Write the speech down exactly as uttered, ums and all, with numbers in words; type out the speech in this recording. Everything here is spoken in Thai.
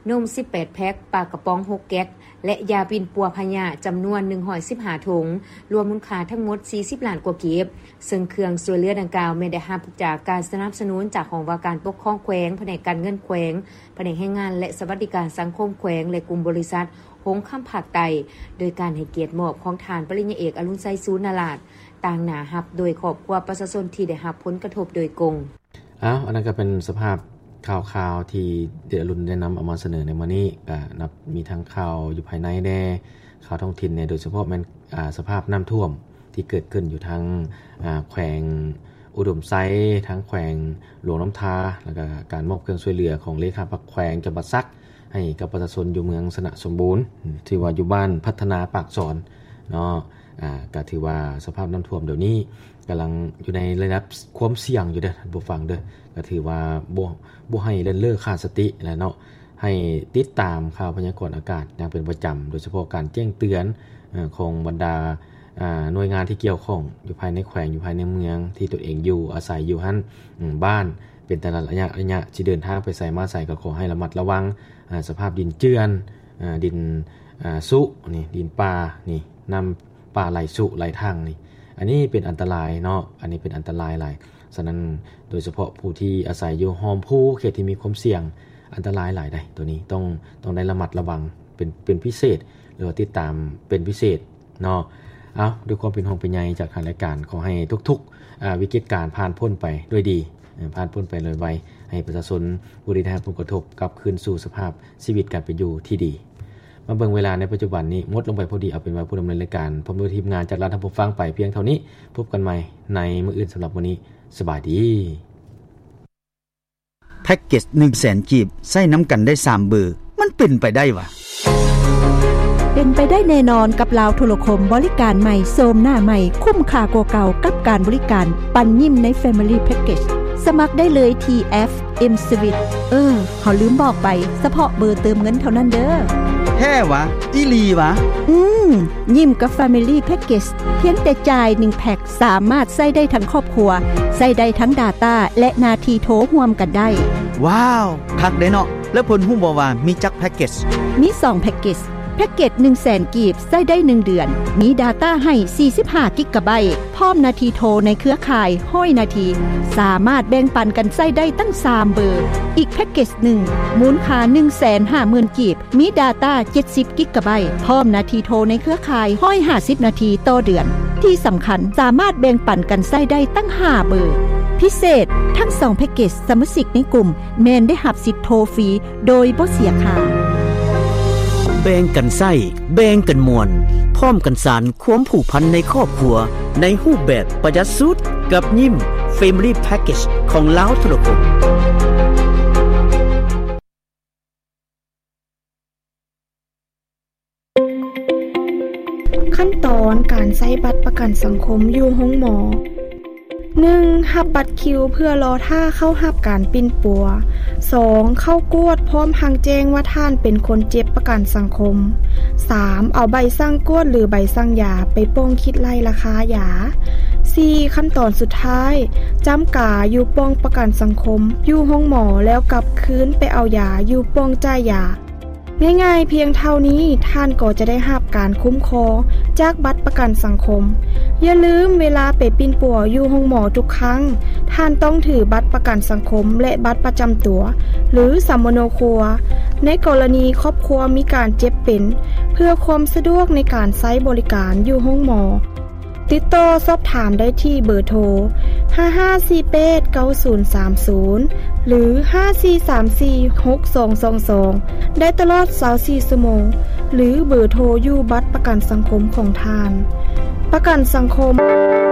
นมสิบแปดแพ็คปลากระป๋องหกแก๊กและยาปิ่นปัวพญาจำนวนหนึ่งร้อยสิบห้าถุงรวมมูลค่าทั้งหมดสี่สิบล้านกว่ากีบซึ่งเครื่องช่วยเหลือดังกล่าวไม่ได้รับจากการสนับสนุนจากของว่าการปกครองแขวงแผนกการเงินแขวงแผนกแรงงานและสวัสดิการสังคมแขวงและกลุ่มบริษัทหงส์ค่ำภาคใต้โดยการให้เกียรติมอบของทานปริญญาเอกอรุณไซสูนาลาดต่างหน้ารับโดยครอบครัวประชาชนที่ได้รับผลกระทบโดยตรงอ้าวอันนั้นก็เป็นสภาพข่าวๆที่เดอรุณได้นำเอามาเสนอในมื้อนี้ก็นับมีทั้งข่าวอยู่ภายในแน่ข่าวท้องถิ่นเนี่ยโดยเฉพาะแม่นอ่าสภาพน้ำท่วมที่เกิดขึ้นอยู่ทั้งอ่าแขวงอุดมไซทั้งแขวงหลวงน้ำทาแล้วก็การมอบเครื่องช่วยเหลือของเลขาพักแขวงจังหวัดซักให้กับประชาชนอยู่เมืองสนะสมบูรณ์ที่ว่าอยู่บ้านพัฒนาปากสอนเนาะอ่าก็ถือว่าสภาพน้ำท่วมเดี๋ยวนี้กำลังอยู่ในระดับความเสี่ยงอยู่เด้อท่านผู้ฟังเด้อก็ถือว่าบ่บ่ให้เล่นเลิกขาดสติแล้วเนาะให้ติดตามข่าวพยากรณ์อากาศอย่างเป็นประจำโดยเฉพาะการแจ้งเตือนของบรรดาหน่วยงานที่เกี่ยวข้องอยู่ภายในแขวงอยู่ภายในเมืองที่ตัวเองอยู่อาศัยอยู่หั่นบ้านเป็นแต่ละระยะระยะที่เดินทางไปใส่มาใส่ก็ขอให้ระมัดระวังสภาพดินเจือนดินสุนี่ดินป่านี่นำป่าไหลสุไหลทางนี่อันนี้เป็นอันตรายเนาะอันนี้เป็นอันตรายหลายฉะนั้นโดยเฉพาะผู้ที่อาศัยอยู่หอมผู้เขตที่มีความเสี่ยงอันตรายหลายได้ตัวนี้ต้องต้องได้ระมัดระวังเป็นเป็นพิเศษหรือว่าติดตามเป็นพิเศษเนาะเอาด้วยความเป็นห่วงเป็นใยจากทางรายการขอให้ทุกๆวิกฤตการณ์ผ่านพ้นไปด้วยดีผ่านพ้นไปเลยไวให้ประชาชนผู้ได้รับผลกระทบกลับคืนสู่สภาพชีวิตการเป็นอยู่ที่ดีมาเบิ่งเวลาในปัจจุบันนี้หมดลงไปพอดีเอาเป็นว่าผู้ดำเนินรายการพร้อมด้วยทีมงานจากร้านทำผู้ฟังไปเพียงเท่านี้พบกันใหม่ในมื้ออื่นสำหรับวันนี้สบายดีแพ็กเกจ หนึ่งแสน กีบใส่น้ำกันได้สามเบอร์มันเป็นไปได้วะเป็นไปได้แน่นอนกับลาวโทรคมบริการใหม่โซมหน้าใหม่คุ้มค่ากว่าเก่ากับการบริการปันยิ้มใน Family Package สมัครได้เลยที่ เอฟ เอ็ม Switch เออเขาลืมบอกไปเฉพาะเบอร์เติมเงินเท่านั้นเด้อแท้วะอีหลีวะอืมยิ้มกับ Family Package เพียงแต่จ่ายหนึ่งแพ็คสามารถใช้ได้ทั้งครอบครัวใช้ได้ทั้ง Data และนาทีโทรร่วมกันได้ว้าวคักเด้เนาะแล้วเพิ่นฮู้บ่ว่ามีจักแพ็กเกจมีสองแพ็กเกจแพ็กเกจ หนึ่งแสน กีบใช้ได้หนึ่งเดือนมี Data ให้สี่สิบห้ากิกะไบต์พร้อมนาทีโทรในเครือข่ายห้อยนาทีสามารถแบ่งปันกันใช้ได้ตั้งสามเบอร์อีกแพ็กเกจหนึ่งมูลค่า หนึ่งแสนห้าหมื่น กีบมี Data เจ็ดสิบกิกะไบต์พร้อมนาทีโทรในเครือข่ายห้อยห้าสิบนาทีต่อเดือนที่สำคัญสามารถแบ่งปันกันใช้ได้ตั้งห้าเบอร์พิเศษทั้งสองแพ็กเกจสมาชิกในกลุ่มแม่นได้รับสิทธิ์โทรฟรีโดยบ่เสียค่าแบ่งกันใส้แบ่งกันมวลพร้อมกันสานความผูกพันในครอบครัวในรูปแบบประหยัดสุดกับยิ้ม Family Package ของลาวโทรคมขั้นตอนการใช้บัตรประกันสังคมอยู่ห้องหมอหนึ่งรับบัตรคิวเพื่อรอท่าเข้ารับการปิ้นปัวสองเข้ากวดพร้อมหังแจ้งว่าท่านเป็นคนเจ็บประกันสังคมสามเอาใบสั่งกวดหรือใบสั่งยาไปป้องคิดไล่ราคายาสี่ขั้นตอนสุดท้ายจำกาอยู่ป้องประกันสังคมอยู่ห้องหมอแล้วกลับคืนไปเอายาอยู่ป้องจ่ายยาง่ายๆเพียงเท่านี้ท่านก็จะได้รับการคุ้มครองจากบัตรประกันสังคมอย่าลืมเวลาไปปิ้นปัวอยู่ห้องหมอทุกครั้งท่านต้องถือบัตรประกันสังคมและบัตรประจำตัวหรือสมโนครัวในกรณีครอบครัวมีการเจ็บเป็นเพื่อความสะดวกในการใช้บริการอยู่ห้องหมอติดต่อสอบถามได้ที่เบอร์โทรห้า ห้า สี่ แปด เก้า ศูนย์ สาม ศูนย์หรือห้า สี่ สาม สี่ หก สอง สอง สองได้ตลอดยี่สิบสี่ชั่วโมงหรือเบอร์โทรอยู่บัตรประกันสังคมของท่านประกันสังคม